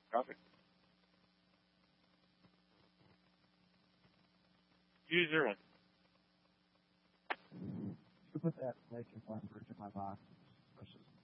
Copy. User 1. You put that lake in one bridge in my box.